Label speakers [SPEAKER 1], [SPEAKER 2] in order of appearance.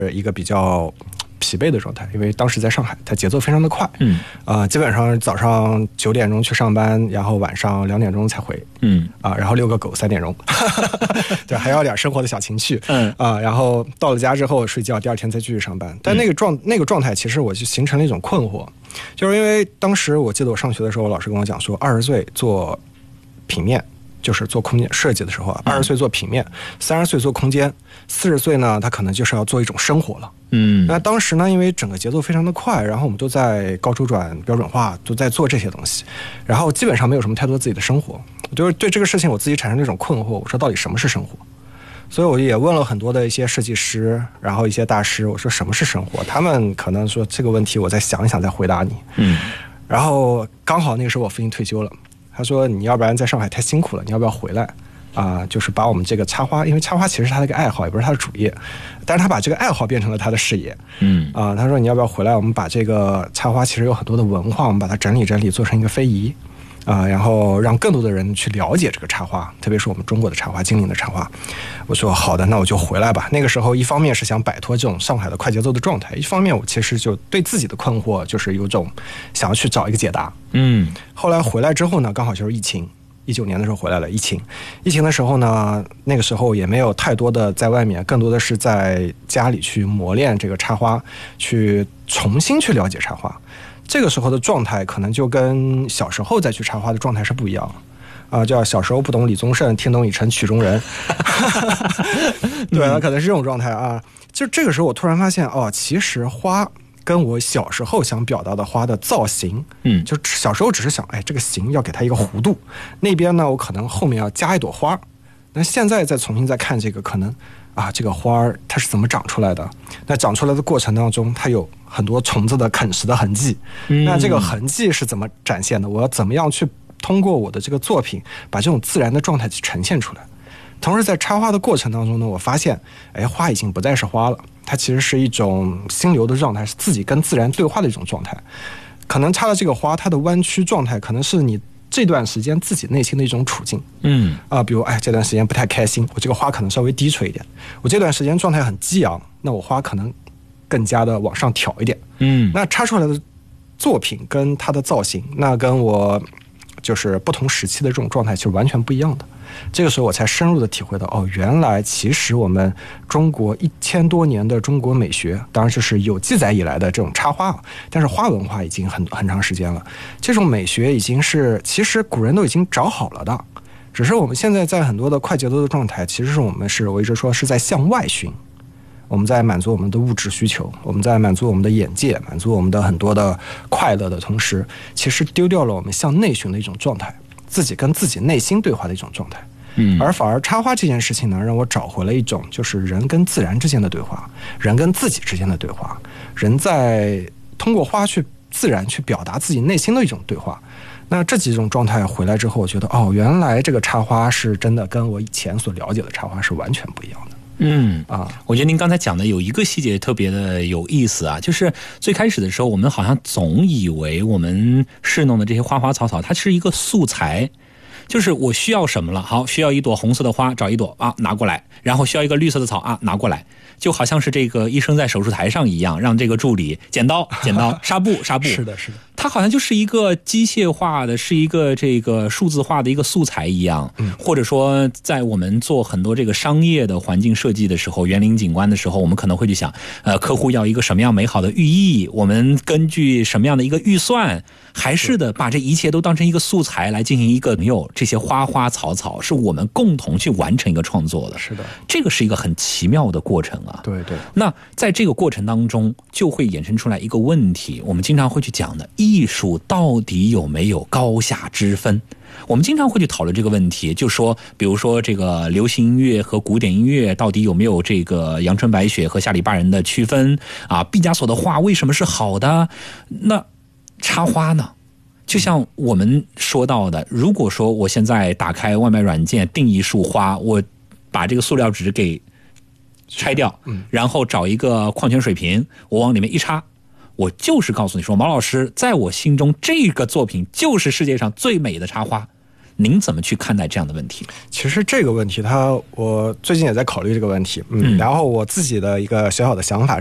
[SPEAKER 1] 一个比较疲惫的状态，因为当时在上海，它节奏非常的快，基本上早上9点钟去上班，然后晚上2点钟才回，然后遛个狗3点钟，对，还要点生活的小情趣，然后到了家之后睡觉，第二天再继续上班。但那个状态，其实我就形成了一种困惑，就是因为当时我记得我上学的时候，老师跟我讲说，20岁做平面。就是做空间设计的时候啊，20岁做平面，30岁做空间，40岁呢，他可能就是要做一种生活了。那当时呢，因为整个节奏非常的快，然后我们都在高周转、标准化，都在做这些东西，然后基本上没有什么太多自己的生活。就是对这个事情，我自己产生了一种困惑，我说到底什么是生活？所以我也问了很多的一些设计师，然后一些大师，我说什么是生活？他们可能说这个问题，我再想一想再回答你。然后刚好那个时候我父亲退休了。他说：“你要不然在上海太辛苦了，你要不要回来就是把我们这个插花，因为插花其实是他的一个爱好，也不是他的主业，但是他把这个爱好变成了他的事业。他说你要不要回来？我们把这个插花其实有很多的文化，我们把它整理整理，做成一个非遗然后让更多的人去了解这个插花，特别是我们中国的插花、精灵的插花。”我说好的，那我就回来吧。那个时候一方面是想摆脱这种上海的快节奏的状态，一方面我其实就对自己的困惑就是有种想要去找一个解答。后来回来之后呢，刚好就是疫情，19年的时候回来了。疫情的时候呢，那个时候也没有太多的在外面，更多的是在家里去磨练这个插花，去重新去了解插花。这个时候的状态可能就跟小时候再去插花的状态是不一样叫小时候不懂李宗盛，听懂已成曲中人。对，可能是这种状态就这个时候我突然发现其实花跟我小时候想表达的花的造型，就小时候只是想，这个形要给它一个弧度，那边呢我可能后面要加一朵花，那现在再重新再看这个，可能这个花它是怎么长出来的？那长出来的过程当中，它有很多虫子的啃食的痕迹，那这个痕迹是怎么展现的？我要怎么样去通过我的这个作品把这种自然的状态去呈现出来？同时在插花的过程当中呢，我发现花已经不再是花了，它其实是一种心流的状态，是自己跟自然对话的一种状态。可能插了这个花，它的弯曲状态可能是你这段时间自己内心的一种处境。比如这段时间不太开心，我这个花可能稍微低垂一点；我这段时间状态很激昂，那我花可能更加的往上挑一点。那插出来的作品跟它的造型，那跟我就是不同时期的这种状态其实完全不一样的。这个时候我才深入的体会到，原来其实我们中国1000多年的中国美学，当然就是有记载以来的这种插花，但是花文化已经很长时间了。这种美学已经是其实古人都已经找好了的，只是我们现在在很多的快节奏的状态，其实是我一直说是在向外寻。我们在满足我们的物质需求，我们在满足我们的眼界，满足我们的很多的快乐的同时，其实丢掉了我们向内寻的一种状态，自己跟自己内心对话的一种状态。而反而插花这件事情呢，让我找回了一种就是人跟自然之间的对话，人跟自己之间的对话，人在通过花去自然去表达自己内心的一种对话。那这几种状态回来之后，我觉得原来这个插花是真的跟我以前所了解的插花是完全不一样的。
[SPEAKER 2] 我觉得您刚才讲的有一个细节特别的有意思就是最开始的时候，我们好像总以为我们侍弄的这些花花草草，它是一个素材，就是我需要什么了，好，需要一朵红色的花，找一朵拿过来，然后需要一个绿色的草拿过来，就好像是这个医生在手术台上一样，让这个助理剪刀，纱布。
[SPEAKER 1] 是的。
[SPEAKER 2] 它好像就是一个机械化的，是一个这个数字化的一个素材一样。或者说在我们做很多这个商业的环境设计的时候，园林景观的时候，我们可能会去想客户要一个什么样美好的寓意，我们根据什么样的一个预算，还是的把这一切都当成一个素材来进行一个没有这些花花草草是我们共同去完成一个创作的。
[SPEAKER 1] 是的，
[SPEAKER 2] 这个是一个很奇妙的过程
[SPEAKER 1] 对。
[SPEAKER 2] 那在这个过程当中就会衍生出来一个问题，我们经常会去讲的，艺术到底有没有高下之分？我们经常会去讨论这个问题，就说比如说这个流行音乐和古典音乐到底有没有这个阳春白雪和下里巴人的区分毕加索的画为什么是好的？那插花呢？就像我们说到的，如果说我现在打开外卖软件订一束花，我把这个塑料纸给拆掉，然后找一个矿泉水瓶，我往里面一插，我就是告诉你说，毛老师在我心中这个作品就是世界上最美的插花。 您怎么去看待这样的问题？
[SPEAKER 1] 其实这个问题我最近也在考虑这个问题，然后我自己的一个小小的想法